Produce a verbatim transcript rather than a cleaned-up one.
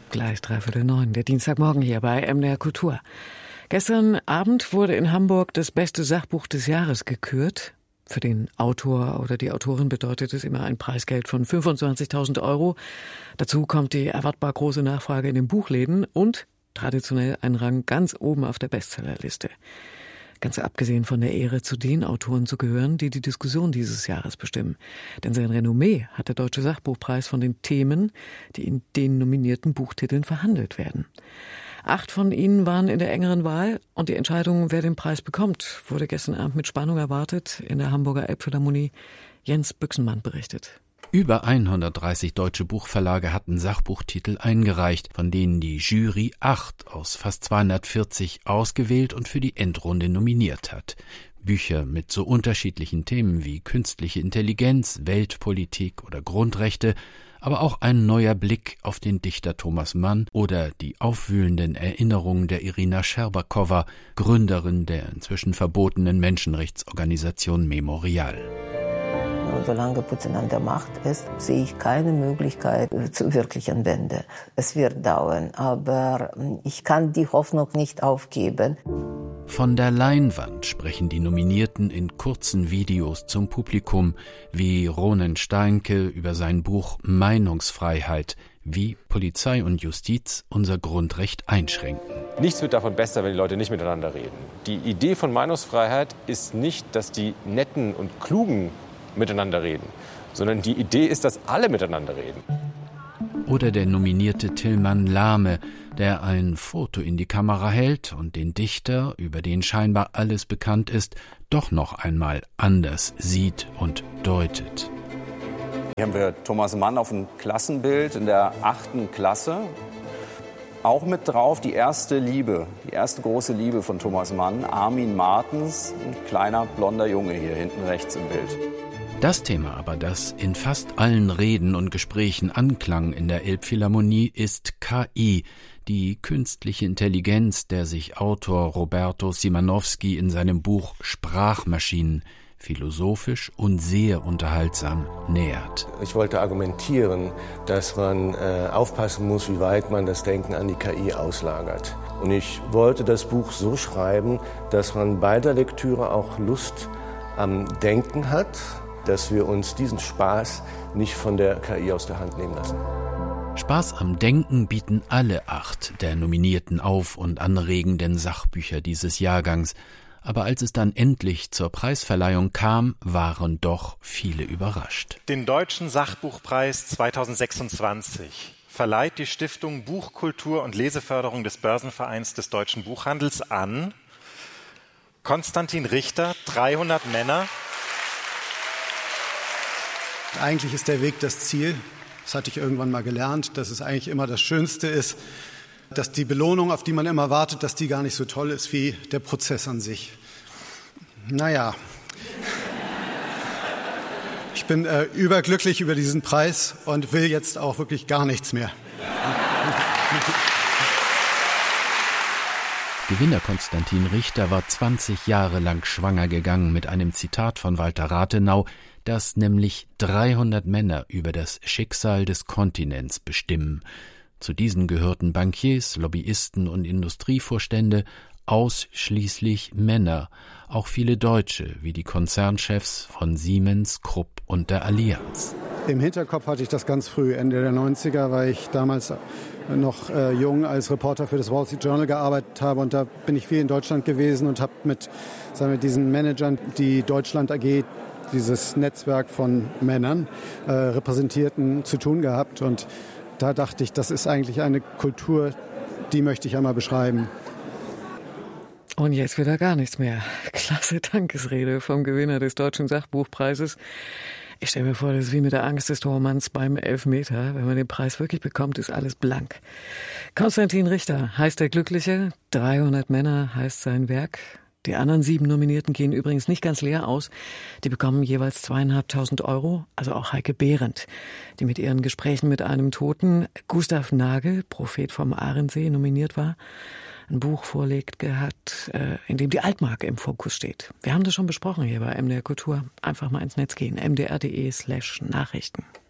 Gleich dreiviertel neun, der Dienstagmorgen hier bei M D R Kultur. Gestern Abend wurde in Hamburg das beste Sachbuch des Jahres gekürt. Für den Autor oder die Autorin bedeutet es immer ein Preisgeld von fünfundzwanzigtausend Euro. Dazu kommt die erwartbar große Nachfrage in den Buchläden und traditionell ein Rang ganz oben auf der Bestsellerliste. Ganz abgesehen von der Ehre, zu den Autoren zu gehören, die die Diskussion dieses Jahres bestimmen. Denn sein Renommee hat der Deutsche Sachbuchpreis von den Themen, die in den nominierten Buchtiteln verhandelt werden. Acht von ihnen waren in der engeren Wahl und die Entscheidung, wer den Preis bekommt, wurde gestern Abend mit Spannung erwartet. In der Hamburger Elbphilharmonie Jens Büchsenmann berichtet. Über hundertdreißig deutsche Buchverlage hatten Sachbuchtitel eingereicht, von denen die Jury acht aus fast zweihundertvierzig ausgewählt und für die Endrunde nominiert hat. Bücher mit so unterschiedlichen Themen wie künstliche Intelligenz, Weltpolitik oder Grundrechte, aber auch ein neuer Blick auf den Dichter Thomas Mann oder die aufwühlenden Erinnerungen der Irina Scherbakowa, Gründerin der inzwischen verbotenen Menschenrechtsorganisation Memorial. Solange Putin an der Macht ist, sehe ich keine Möglichkeit zur wirklichen Wende. Es wird dauern, aber ich kann die Hoffnung nicht aufgeben. Von der Leinwand sprechen die Nominierten in kurzen Videos zum Publikum, wie Ronen Steinke über sein Buch Meinungsfreiheit, wie Polizei und Justiz unser Grundrecht einschränken. Nichts wird davon besser, wenn die Leute nicht miteinander reden. Die Idee von Meinungsfreiheit ist nicht, dass die Netten und Klugen miteinander reden, sondern die Idee ist, dass alle miteinander reden. Oder der nominierte Tilman Lahme, der ein Foto in die Kamera hält und den Dichter, über den scheinbar alles bekannt ist, doch noch einmal anders sieht und deutet. Hier haben wir Thomas Mann auf dem Klassenbild in der achten Klasse. Auch mit drauf die erste Liebe, die erste große Liebe von Thomas Mann, Armin Martens, ein kleiner blonder Junge hier hinten rechts im Bild. Das Thema aber, das in fast allen Reden und Gesprächen anklang in der Elbphilharmonie, ist K I, die künstliche Intelligenz, der sich Autor Roberto Simanowski in seinem Buch Sprachmaschinen philosophisch und sehr unterhaltsam nähert. Ich wollte argumentieren, dass man äh, aufpassen muss, wie weit man das Denken an die K I auslagert. Und ich wollte das Buch so schreiben, dass man bei der Lektüre auch Lust am Denken hat, dass wir uns diesen Spaß nicht von der K I aus der Hand nehmen lassen. Spaß am Denken bieten alle acht der nominierten auf- und anregenden Sachbücher dieses Jahrgangs. Aber als es dann endlich zur Preisverleihung kam, waren doch viele überrascht. Den Deutschen Sachbuchpreis zweitausendsechsundzwanzig verleiht die Stiftung Buchkultur und Leseförderung des Börsenvereins des Deutschen Buchhandels an Konstantin Richter, dreihundert Männer. Eigentlich ist der Weg das Ziel. Das hatte ich irgendwann mal gelernt, dass es eigentlich immer das Schönste ist, dass die Belohnung, auf die man immer wartet, dass die gar nicht so toll ist wie der Prozess an sich. Naja, ich bin äh, überglücklich über diesen Preis und will jetzt auch wirklich gar nichts mehr. Gewinner Konstantin Richter war zwanzig Jahre lang schwanger gegangen mit einem Zitat von Walter Rathenau, das nämlich dreihundert Männer über das Schicksal des Kontinents bestimmen. Zu diesen gehörten Bankiers, Lobbyisten und Industrievorstände, ausschließlich Männer, auch viele Deutsche, wie die Konzernchefs von Siemens, Krupp und der Allianz. Im Hinterkopf hatte ich das ganz früh, Ende der neunziger, weil ich damals noch äh, jung als Reporter für das Wall Street Journal gearbeitet habe. Und da bin ich viel in Deutschland gewesen und habe mit, sagen wir, diesen Managern, die Deutschland A G, dieses Netzwerk von Männern, äh, repräsentierten, zu tun gehabt. Und da dachte ich, das ist eigentlich eine Kultur, die möchte ich einmal beschreiben. Und jetzt wieder gar nichts mehr. Klasse Dankesrede vom Gewinner des Deutschen Sachbuchpreises. Ich stelle mir vor, das ist wie mit der Angst des Tormanns beim Elfmeter. Wenn man den Preis wirklich bekommt, ist alles blank. Konstantin Richter heißt der Glückliche. dreihundert Männer heißt sein Werk. Die anderen sieben Nominierten gehen übrigens nicht ganz leer aus. Die bekommen jeweils zweieinhalbtausend Euro, also auch Heike Behrendt, die mit ihren Gesprächen mit einem Toten, Gustav Nagel, Prophet vom Arendsee, nominiert war, ein Buch vorlegt hat, in dem die Altmark im Fokus steht. Wir haben das schon besprochen hier bei M D R Kultur. Einfach mal ins Netz gehen, m d r punkt d e slash Nachrichten.